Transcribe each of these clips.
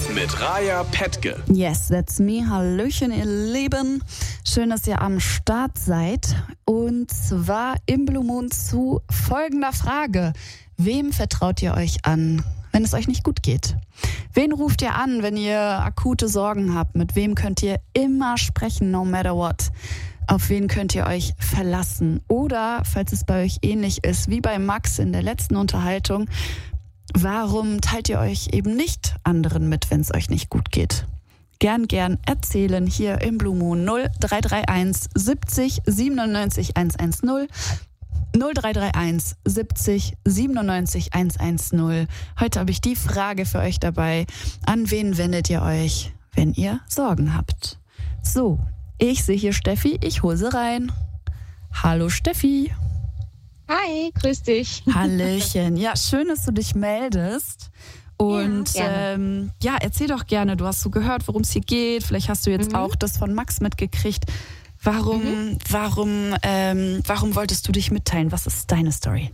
mit Raja Pettke. Yes, that's me. Hallöchen, ihr Lieben. Schön, dass ihr am Start seid. Und zwar im Blue Moon zu folgender Frage. Wem vertraut ihr euch an, wenn es euch nicht gut geht? Wen ruft ihr an, wenn ihr akute Sorgen habt? Mit wem könnt ihr immer sprechen, no matter what? Auf wen könnt ihr euch verlassen? Oder, falls es bei euch ähnlich ist, wie bei Max in der letzten Unterhaltung, warum teilt ihr euch eben nicht anderen mit, wenn es euch nicht gut geht? Gern erzählen hier im Blue Moon 0331 70 97 110. 0331 70 97 110. Heute habe ich die Frage für euch dabei. An wen wendet ihr euch, wenn ihr Sorgen habt? So, ich sehe hier Steffi, ich hole sie rein. Hallo Steffi. Hi, grüß dich. Hallöchen. Ja, schön, dass du dich meldest. Und ja, erzähl doch gerne, du hast so gehört, worum es hier geht. Vielleicht hast du jetzt auch das von Max mitgekriegt. Warum wolltest du dich mitteilen? Was ist deine Story?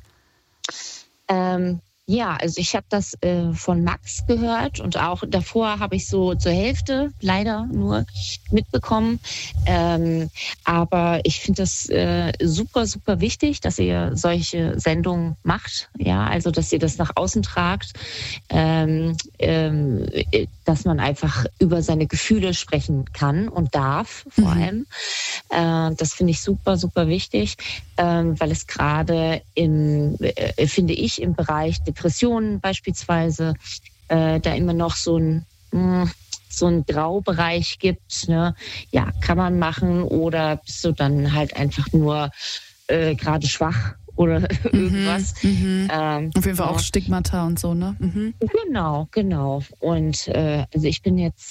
Also ich habe das von Max gehört und auch davor habe ich so zur Hälfte leider nur mitbekommen. Aber ich finde das super, super wichtig, dass ihr solche Sendungen macht. Ja, also dass ihr das nach außen tragt, dass man einfach über seine Gefühle sprechen kann und darf vor allem. Das finde ich super, super wichtig, weil es gerade finde ich, im Bereich Depressionen beispielsweise da immer noch so ein Graubereich gibt. Ne? Ja, kann man machen oder bist du dann halt einfach nur gerade schwach oder irgendwas. Auf jeden Fall auch Stigmata und so, ne? Genau. Und also ich bin jetzt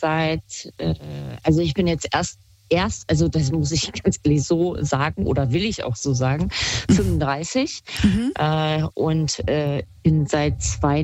erst, also das muss ich ganz ehrlich so sagen oder will ich auch so sagen, 35 und bin seit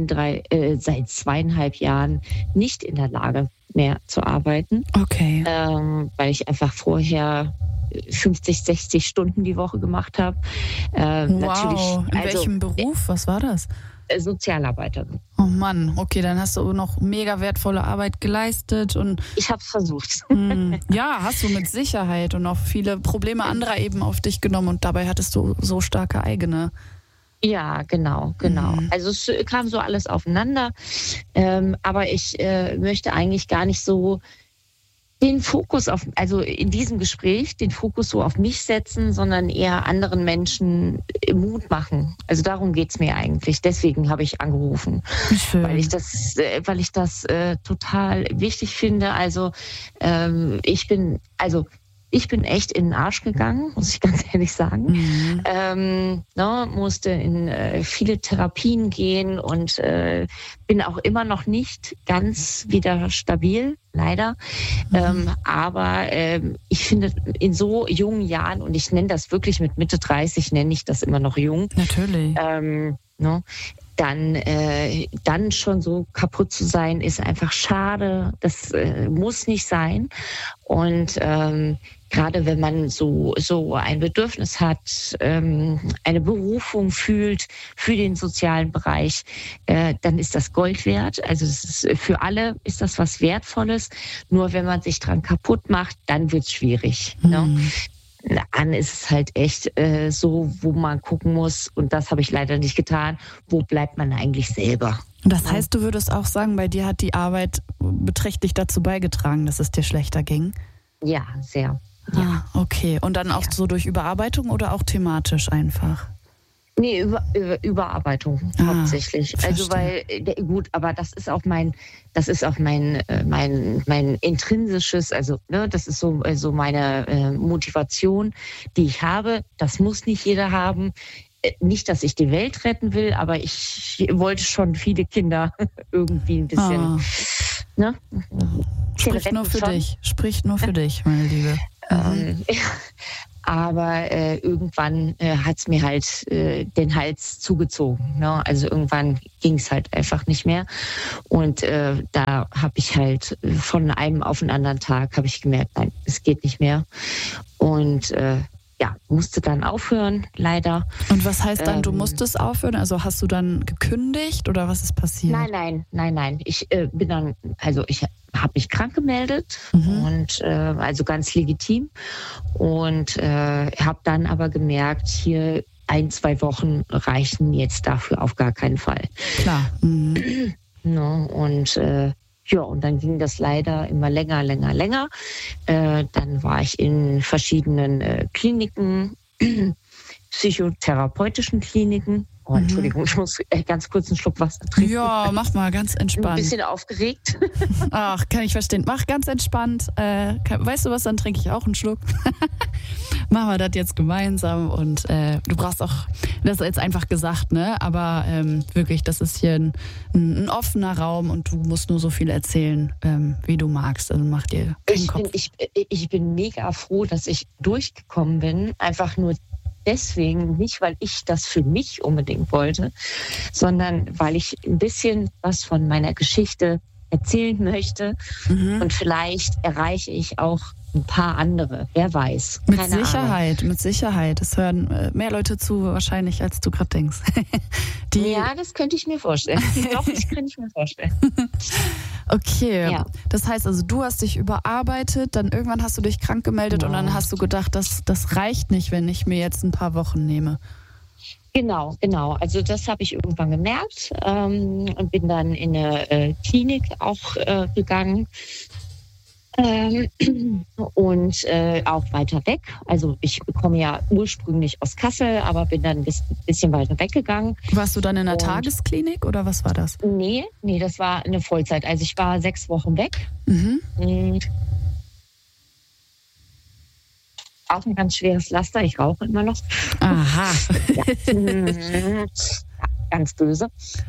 2,5 Jahren nicht in der Lage mehr zu arbeiten. Okay. Weil ich einfach vorher 50, 60 Stunden die Woche gemacht habe. Wow, in welchem Beruf? Was war das? Sozialarbeiterin. Oh Mann, okay, dann hast du noch mega wertvolle Arbeit geleistet und ich habe es versucht. Ja, hast du mit Sicherheit und auch viele Probleme anderer eben auf dich genommen und dabei hattest du so starke eigene. Ja, genau. Also es kam so alles aufeinander, aber ich möchte eigentlich gar nicht so den Fokus in diesem Gespräch, den Fokus so auf mich setzen, sondern eher anderen Menschen Mut machen. Also darum geht's mir eigentlich. Deswegen habe ich angerufen. Schön. Weil ich das total wichtig finde. Also ich bin echt in den Arsch gegangen, muss ich ganz ehrlich sagen. Musste in viele Therapien gehen und bin auch immer noch nicht ganz wieder stabil, leider. Aber ich finde, in so jungen Jahren, und ich nenne das wirklich mit Mitte 30, nenne ich das immer noch jung. Natürlich. Dann schon so kaputt zu sein, ist einfach schade. Das muss nicht sein. Und gerade wenn man so ein Bedürfnis hat, eine Berufung fühlt für den sozialen Bereich, dann ist das Gold wert. Also für alle ist das was Wertvolles. Nur wenn man sich dran kaputt macht, dann wird's schwierig. Ne? Dann ist es halt echt so, wo man gucken muss, und das habe ich leider nicht getan, wo bleibt man eigentlich selber? Und das heißt, du würdest auch sagen, bei dir hat die Arbeit beträchtlich dazu beigetragen, dass es dir schlechter ging? Ja, sehr. Ja. Okay. Und dann auch so durch Überarbeitung oder auch thematisch einfach? Nee, Überarbeitung hauptsächlich. Verstehe. Also weil, gut, aber das ist auch mein intrinsisches, also ne, das ist so meine Motivation, die ich habe. Das muss nicht jeder haben. Nicht, dass ich die Welt retten will, aber ich wollte schon viele Kinder irgendwie ein bisschen. Ne? Spricht nur für dich. Spricht nur für dich, meine Liebe. Aber irgendwann hat es mir halt den Hals zugezogen. Ne? Also irgendwann ging es halt einfach nicht mehr. Und da habe ich halt von einem auf den anderen Tag habe ich gemerkt, nein, es geht nicht mehr. Und musste dann aufhören, leider. Und was heißt dann, du musstest aufhören? Also hast du dann gekündigt oder was ist passiert? Nein. Ich ich habe mich krank gemeldet und also ganz legitim und habe dann aber gemerkt, hier 1-2 Wochen reichen jetzt dafür auf gar keinen Fall. Klar. No, und und dann ging das leider immer länger. Dann war ich in verschiedenen Kliniken, psychotherapeutischen Kliniken. Oh, Entschuldigung, ich muss ganz kurz einen Schluck Wasser trinken. Ja, mach mal, ganz entspannt. Ein bisschen aufgeregt. Ach, kann ich verstehen. Mach ganz entspannt. Weißt du was, dann trinke ich auch einen Schluck. Machen wir das jetzt gemeinsam und du brauchst auch, das ist jetzt einfach gesagt, ne? Aber wirklich, das ist hier ein offener Raum und du musst nur so viel erzählen, wie du magst. Also mach dir keinen Kopf. Ich bin mega froh, dass ich durchgekommen bin. Einfach nur deswegen, nicht weil ich das für mich unbedingt wollte, sondern weil ich ein bisschen was von meiner Geschichte erzählen möchte. Und vielleicht erreiche ich auch ein paar andere. Wer weiß. Mit Sicherheit. Es hören mehr Leute zu wahrscheinlich, als du gerade denkst. Ja, das könnte ich mir vorstellen. Doch, das könnte ich mir vorstellen. Okay, Das heißt also, du hast dich überarbeitet, dann irgendwann hast du dich krank gemeldet und dann hast du gedacht, das reicht nicht, wenn ich mir jetzt ein paar Wochen nehme. Genau. Also das habe ich irgendwann gemerkt und bin dann in eine Klinik auch gegangen. Und auch weiter weg. Also ich komme ja ursprünglich aus Kassel, aber bin dann ein bisschen weiter weggegangen. Warst du dann in einer Tagesklinik oder was war das? Nee, das war eine Vollzeit. Also ich war 6 Wochen weg. Auch ein ganz schweres Laster. Ich rauche immer noch. Aha. Ja, ganz böse.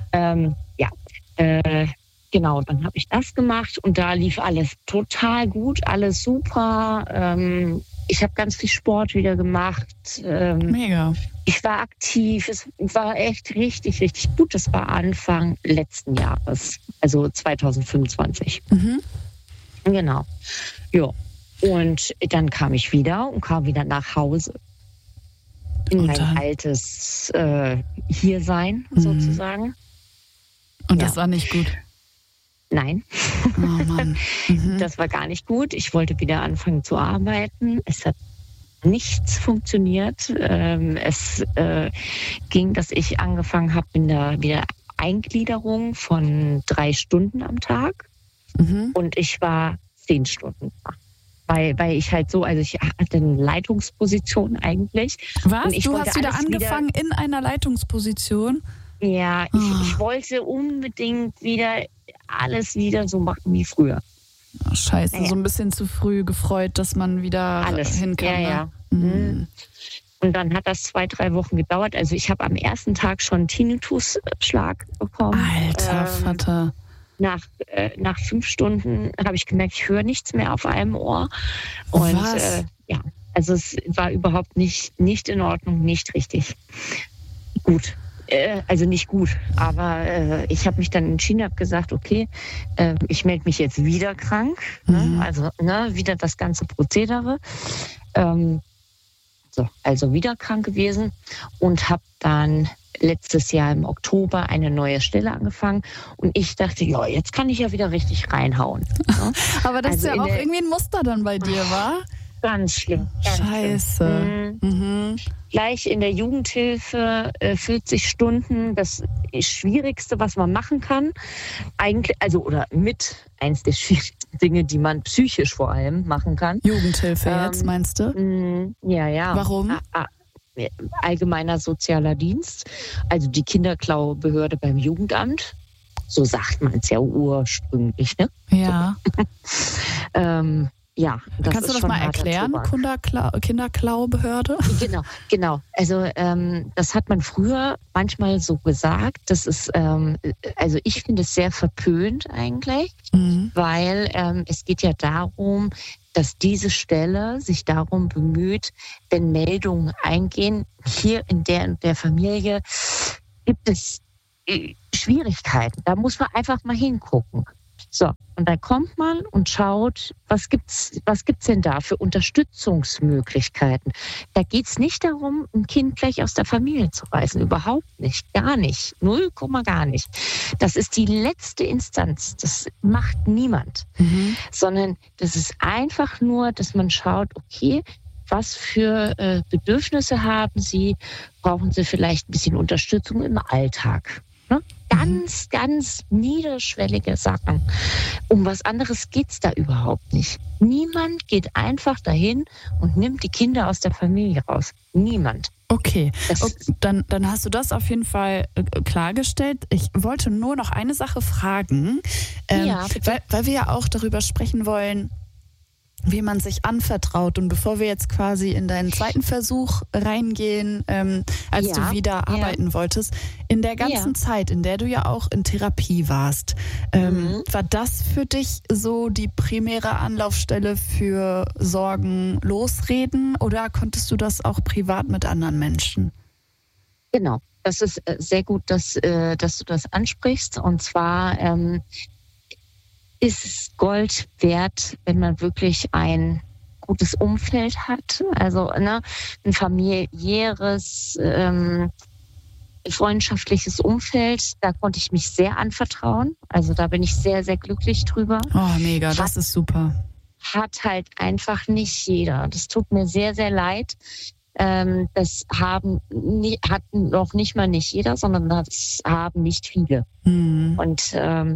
Genau, dann habe ich das gemacht und da lief alles total gut, alles super. Ich habe ganz viel Sport wieder gemacht. Mega. Ich war aktiv, es war echt richtig, richtig gut. Das war Anfang letzten Jahres, also 2025. Genau. Ja. Und dann kam ich wieder nach Hause. In mein altes Hiersein sozusagen. Und das war nicht gut? Nein. Oh Mann. Das war gar nicht gut. Ich wollte wieder anfangen zu arbeiten. Es hat nichts funktioniert. Es ging, dass ich angefangen habe in der Wiedereingliederung von 3 Stunden am Tag. Und ich war 10 Stunden da. Weil ich halt so, also ich hatte eine Leitungsposition eigentlich. Was? Und Du hast wieder angefangen in einer Leitungsposition? Ja, ich wollte unbedingt alles wieder so machen wie früher. Oh, scheiße, so ein bisschen zu früh gefreut, dass man wieder hin kann. Ja. Und dann hat das 2-3 Wochen gedauert. Also ich habe am ersten Tag schon Tinnitusschlag bekommen. Alter Vater. Nach 5 Stunden habe ich gemerkt, ich höre nichts mehr auf einem Ohr. Und also es war überhaupt nicht in Ordnung, nicht richtig gut. Also nicht gut, aber ich habe mich dann entschieden, habe gesagt, okay, ich melde mich jetzt wieder krank, also wieder das ganze Prozedere. Also wieder krank gewesen und habe dann letztes Jahr im Oktober eine neue Stelle angefangen und ich dachte, ja, jetzt kann ich ja wieder richtig reinhauen. Aber das ist ja auch irgendwie ein Muster dann bei dir, wa? Ganz schlimm. Scheiße. Gleich in der Jugendhilfe 40 Stunden, das Schwierigste, was man machen kann. Eigentlich, oder mit eins der schwierigsten Dinge, die man psychisch vor allem machen kann. Jugendhilfe jetzt, meinst du? Ja. Warum? Allgemeiner sozialer Dienst, also die Kinderklaubehörde beim Jugendamt. So sagt man es ja ursprünglich, ne? Ja. Kannst du das mal erklären, Kinderklaubehörde? Genau. Also das hat man früher manchmal so gesagt. Das ist, also ich finde es sehr verpönt eigentlich, weil es geht ja darum, dass diese Stelle sich darum bemüht, wenn Meldungen eingehen, hier in der Familie gibt es Schwierigkeiten. Da muss man einfach mal hingucken. So, und dann kommt man und schaut, was gibt's denn da für Unterstützungsmöglichkeiten? Da geht's nicht darum, ein Kind gleich aus der Familie zu reißen. Überhaupt nicht. Gar nicht. 0, gar nicht. Das ist die letzte Instanz. Das macht niemand. Sondern das ist einfach nur, dass man schaut, okay, was für Bedürfnisse haben Sie? Brauchen Sie vielleicht ein bisschen Unterstützung im Alltag? Ne? Ganz, ganz niederschwellige Sachen. Um was anderes geht's da überhaupt nicht. Niemand geht einfach dahin und nimmt die Kinder aus der Familie raus. Niemand. Okay, dann hast du das auf jeden Fall klargestellt. Ich wollte nur noch eine Sache fragen, weil wir ja auch darüber sprechen wollen, wie man sich anvertraut. Und bevor wir jetzt quasi in deinen zweiten Versuch reingehen, als du wieder arbeiten wolltest, in der ganzen Zeit, in der du ja auch in Therapie warst, war das für dich so die primäre Anlaufstelle für Sorgen losreden oder konntest du das auch privat mit anderen Menschen? Genau, das ist sehr gut, dass du das ansprichst. Und zwar ist es Gold wert, wenn man wirklich ein gutes Umfeld hat. Also ein familiäres, freundschaftliches Umfeld. Da konnte ich mich sehr anvertrauen. Also da bin ich sehr, sehr glücklich drüber. Oh, mega, das ist super. Hat halt einfach nicht jeder. Das tut mir sehr, sehr leid. Das hat noch nicht mal nicht jeder, sondern das haben nicht viele. Und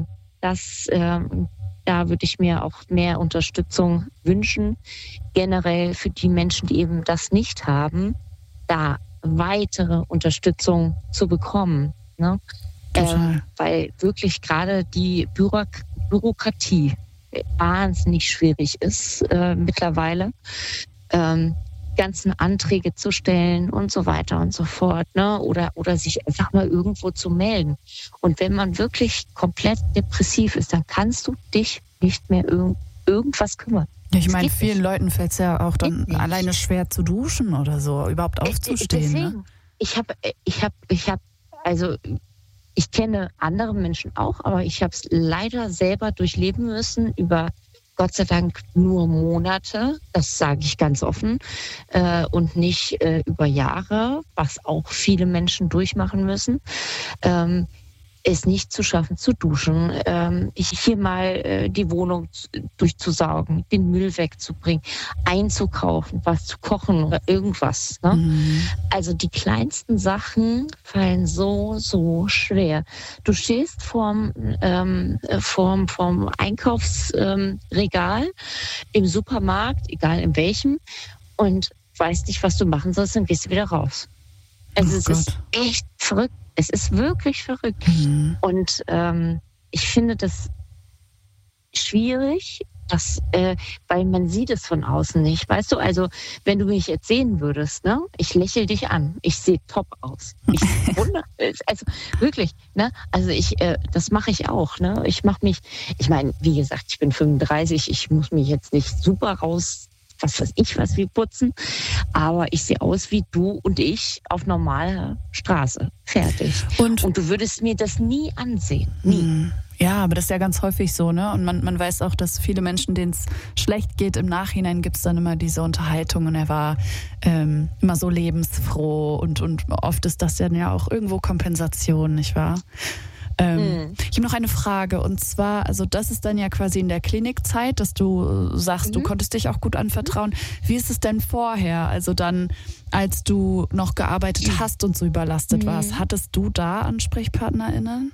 da würde ich mir auch mehr Unterstützung wünschen, generell für die Menschen, die eben das nicht haben, da weitere Unterstützung zu bekommen. Ne? Weil wirklich gerade die Bürokratie wahnsinnig schwierig ist mittlerweile. Ganzen Anträge zu stellen und so weiter und so fort, ne? Oder sich einfach mal irgendwo zu melden. Und wenn man wirklich komplett depressiv ist, dann kannst du dich nicht mehr irgendwas kümmern. Ja, ich meine, vielen Leuten fällt es ja auch dann alleine schwer zu duschen oder so, überhaupt aufzustehen. Deswegen, ne? Ich kenne andere Menschen auch, aber ich habe es leider selber durchleben müssen über Gott sei Dank nur Monate, das sage ich ganz offen, und nicht über Jahre, was auch viele Menschen durchmachen müssen. Es nicht zu schaffen, zu duschen, hier mal die Wohnung durchzusaugen, den Müll wegzubringen, einzukaufen, was zu kochen oder irgendwas. Ne? Also die kleinsten Sachen fallen so, so schwer. Du stehst vorm Einkaufsregal im Supermarkt, egal in welchem, und weißt nicht, was du machen sollst, dann gehst du wieder raus. Also es ist echt verrückt. Es ist wirklich verrückt. Und ich finde das schwierig, weil man sieht es von außen nicht. Weißt du, also wenn du mich jetzt sehen würdest, ne, ich lächle dich an. Ich sehe top aus. Also wirklich, ne? Also das mache ich auch, ne? Ich meine, wie gesagt, ich bin 35, ich muss mich jetzt nicht super raus, was weiß ich, was wir putzen. Aber ich sehe aus wie du und ich auf normaler Straße. Fertig. Und du würdest mir das nie ansehen. Nie. Ja, aber das ist ja ganz häufig so, ne? Und man weiß auch, dass viele Menschen, denen es schlecht geht, im Nachhinein gibt es dann immer diese Unterhaltung und er war immer so lebensfroh und oft ist das dann ja auch irgendwo Kompensation, nicht wahr? Ich habe noch eine Frage und zwar, also das ist dann ja quasi in der Klinikzeit, dass du sagst, du konntest dich auch gut anvertrauen. Wie ist es denn vorher, also dann, als du noch gearbeitet hast und so überlastet warst, hattest du da AnsprechpartnerInnen?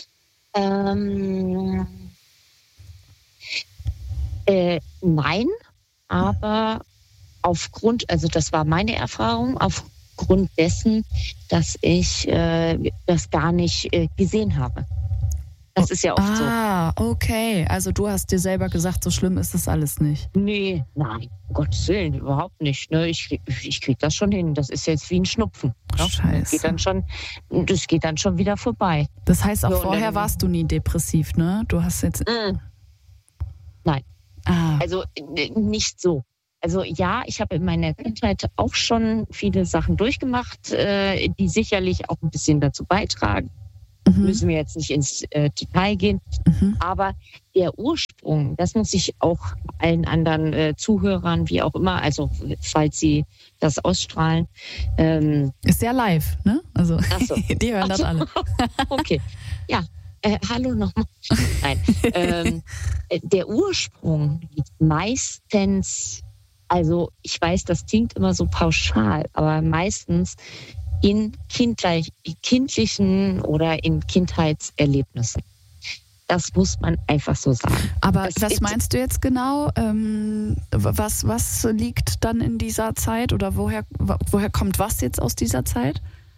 Nein, aber also das war meine Erfahrung, aufgrund dessen, dass ich das gar nicht gesehen habe. Das ist ja oft so. Ah, okay. Also du hast dir selber gesagt, so schlimm ist das alles nicht. Nee, nein, um Gottes Willen, überhaupt nicht. Ne? Ich krieg das schon hin. Das ist jetzt wie ein Schnupfen. Ne? Scheiße. Das geht dann schon wieder vorbei. Das heißt, auch vorher warst du nie depressiv, ne? Du hast jetzt... Nein. Also nicht so. Also ja, ich habe in meiner Kindheit auch schon viele Sachen durchgemacht, die sicherlich auch ein bisschen dazu beitragen. Müssen wir jetzt nicht ins Detail gehen. Aber der Ursprung, das muss ich auch allen anderen Zuhörern, wie auch immer, also falls sie das ausstrahlen. Ist ja live, ne? Also so. Die hören das alle. Okay, ja. Hallo nochmal. Nein. Der Ursprung liegt meistens, also ich weiß, das klingt immer so pauschal, aber meistens in kindlichen oder in Kindheitserlebnissen. Das muss man einfach so sagen. Aber was meinst du jetzt genau? Was liegt dann in dieser Zeit oder woher kommt was jetzt aus dieser Zeit?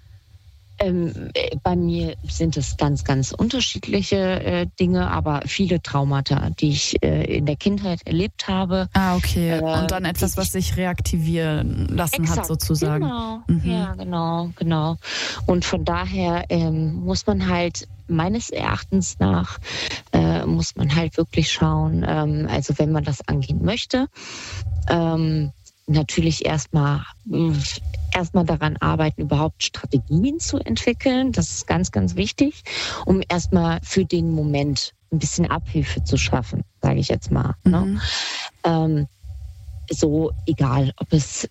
Bei mir sind es ganz, ganz unterschiedliche Dinge, aber viele Traumata, die ich in der Kindheit erlebt habe. Ah, okay. Und dann etwas, was sich reaktivieren lassen hat, sozusagen. Genau, ja, genau. Und von daher muss man halt, meines Erachtens nach, muss man halt wirklich schauen, also wenn man das angehen möchte, natürlich erstmal daran arbeiten, überhaupt Strategien zu entwickeln. Das ist ganz, ganz wichtig, um erstmal für den Moment ein bisschen Abhilfe zu schaffen, sage ich jetzt mal. Ne? So egal, ob es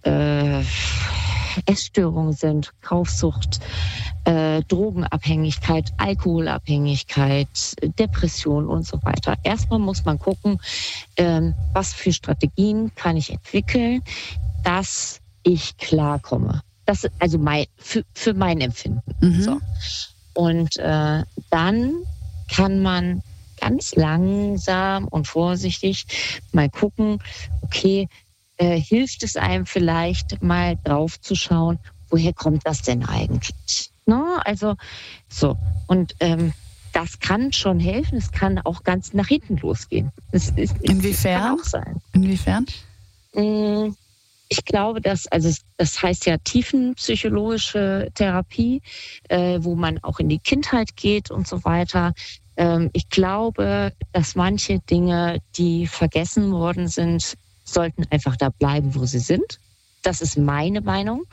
Essstörungen sind, Kaufsucht, Drogenabhängigkeit, Alkoholabhängigkeit, Depression und so weiter. Erstmal muss man gucken, was für Strategien kann ich entwickeln, dass ich klarkomme. Das ist also für mein Empfinden. So. Und dann kann man ganz langsam und vorsichtig mal gucken, okay, hilft es einem vielleicht mal drauf zu schauen, woher kommt das denn eigentlich? No? Also so. Und das kann schon helfen. Es kann auch ganz nach hinten losgehen. Inwiefern? Kann auch sein. Inwiefern? Ich glaube, das heißt ja tiefenpsychologische Therapie, wo man auch in die Kindheit geht und so weiter. Ich glaube, dass manche Dinge, die vergessen worden sind, sollten einfach da bleiben, wo sie sind. Das ist meine Meinung.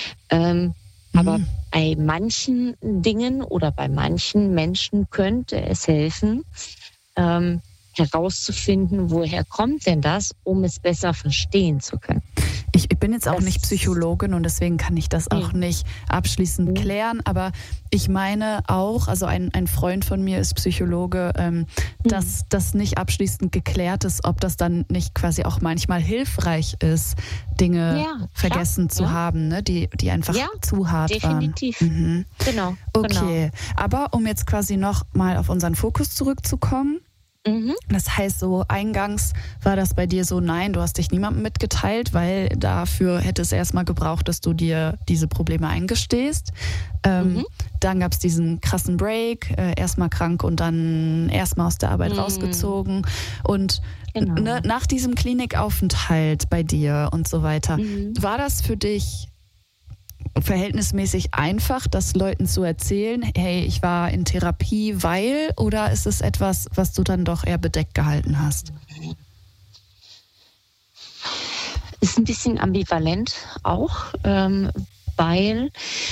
Aber bei manchen Dingen oder bei manchen Menschen könnte es helfen, herauszufinden, woher kommt denn das, um es besser verstehen zu können. Ich bin jetzt auch nicht Psychologin und deswegen kann ich das auch nicht abschließend klären, aber ich meine auch, also ein Freund von mir ist Psychologe, dass das nicht abschließend geklärt ist, ob das dann nicht quasi auch manchmal hilfreich ist, Dinge vergessen zu haben, ne? die einfach zu hart definitiv. waren. Genau. Okay, aber um jetzt quasi noch mal auf unseren Fokus zurückzukommen, das heißt, so eingangs war das bei dir so, nein, du hast dich niemandem mitgeteilt, weil dafür hätte es erstmal gebraucht, dass du dir diese Probleme eingestehst. Dann gab es diesen krassen Break, erstmal krank und dann erstmal aus der Arbeit rausgezogen. Und nach diesem Klinikaufenthalt bei dir und so weiter, war das für dich verhältnismäßig einfach, das Leuten zu erzählen, hey, ich war in Therapie, weil, oder ist es etwas, was du dann doch eher bedeckt gehalten hast? Ist ein bisschen ambivalent auch, weil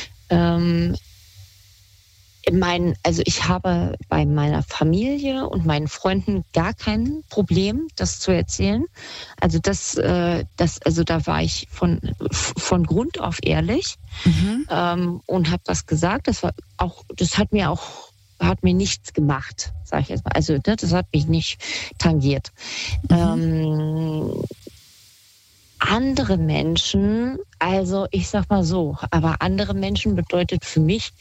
ich habe bei meiner Familie und meinen Freunden gar kein Problem, das zu erzählen. Also da war ich von Grund auf ehrlich und habe das gesagt. Das hat mir nichts gemacht, sage ich jetzt mal. Also das hat mich nicht tangiert. Andere Menschen, also ich sag mal so, aber andere Menschen bedeutet für mich,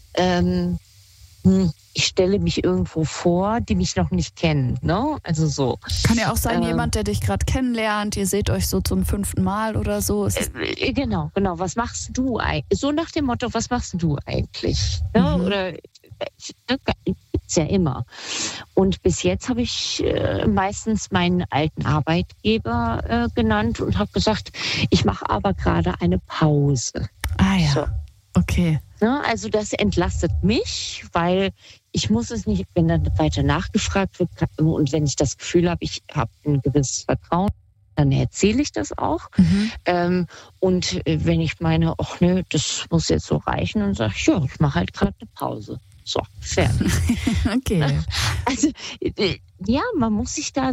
ich stelle mich irgendwo vor, die mich noch nicht kennen, ne? Also so. Kann ja auch sein, jemand, der dich gerade kennenlernt, ihr seht euch so zum 5. Mal oder so. Genau. Was machst du eigentlich? So nach dem Motto, was machst du eigentlich? Ja, oder gibt's ja immer. Und bis jetzt habe ich meistens meinen alten Arbeitgeber genannt und habe gesagt, ich mache aber gerade eine Pause. Ah ja, so. Okay. Ja, also das entlastet mich, weil ich muss es nicht, wenn dann weiter nachgefragt wird und wenn ich das Gefühl habe, ich habe ein gewisses Vertrauen, dann erzähle ich das auch. Und wenn ich meine, ach nö, das muss jetzt so reichen, dann sage ich, ja, ich mache halt gerade eine Pause. So, fertig. Okay. Also, ja, man muss sich da